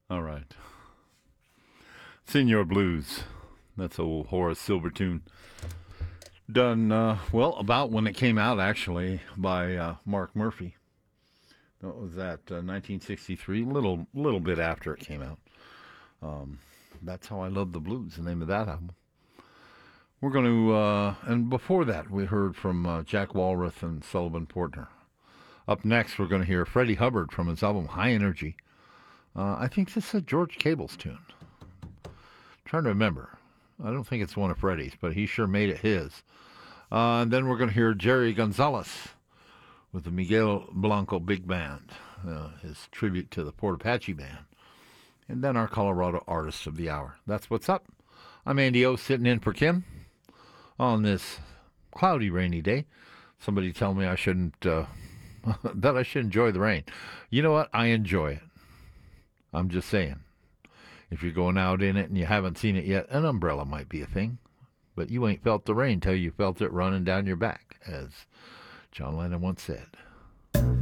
All right. Senor Blues. That's old Horace Silver tune. Done, well, about when it came out, actually, by Mark Murphy. What was that, 1963? Little bit after it came out. That's How I Love the Blues, the name of that album. We're going to, and before that, we heard from Jack Walrath and Sullivan Portner. Up next, we're going to hear Freddie Hubbard from his album High Energy. I think this is a George Cable's tune. Trying to remember. I don't think it's one of Freddie's, but he sure made it his. And then we're going to hear Jerry Gonzalez with the Miguel Blanco Big Band, his tribute to the Port Apache Band. And then our Colorado Artist of the Hour. That's what's up. I'm Andy O, sitting in for Kim on this cloudy, rainy day. Somebody tell me I shouldn't, that I should enjoy the rain. You know what? I enjoy it. I'm just saying. If you're going out in it and you haven't seen it yet, an umbrella might be a thing. But you ain't felt the rain till you felt it running down your back, as John Lennon once said.